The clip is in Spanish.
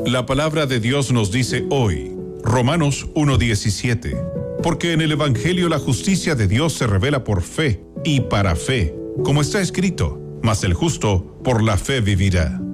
La palabra de Dios nos dice hoy, Romanos 1:17, porque en el Evangelio la justicia de Dios se revela por fe y para fe, como está escrito, mas el justo por la fe vivirá.